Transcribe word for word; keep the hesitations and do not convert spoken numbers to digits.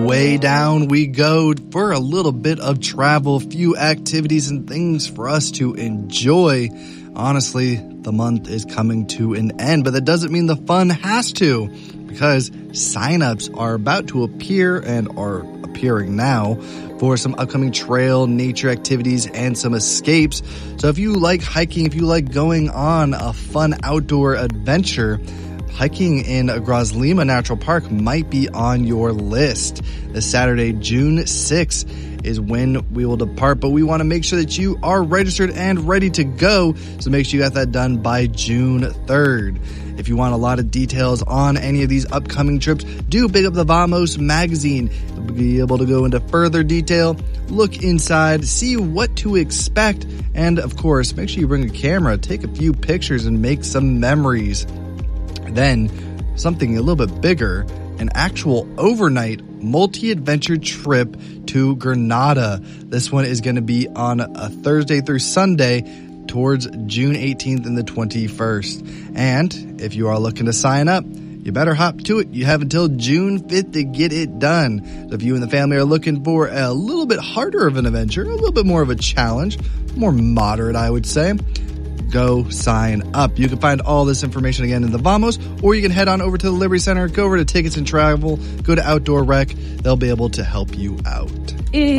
Way down we go for a little bit of travel, few activities and things for us to enjoy. Honestly, the month is coming to an end, but that doesn't mean the fun has to, because signups are about to appear and are appearing now for some upcoming trail, nature activities, and some escapes. So if you like hiking, if you like going on a fun outdoor adventure, hiking in Groslima Natural Park might be on your list. This Saturday, June sixth, is when we will depart, but we want to make sure that you are registered and ready to go, so make sure you got that done by June third. If you want a lot of details on any of these upcoming trips, do pick up the Vamos magazine. You'll be able to go into further detail, look inside, see what to expect, and of course, make sure you bring a camera, take a few pictures, and make some memories. Then, something a little bit bigger, an actual overnight multi-adventure trip to Granada. This one is going to be on a Thursday through Sunday towards June eighteenth and the twenty-first. And if you are looking to sign up, you better hop to it. You have until June fifth to get it done. So if you and the family are looking for a little bit harder of an adventure, a little bit more of a challenge, more moderate, I would say, go sign up. You can find all this information again in the Vamos, or you can head on over to the Liberty Center, go over to Tickets and Travel, go to Outdoor Rec. They'll be able to help you out.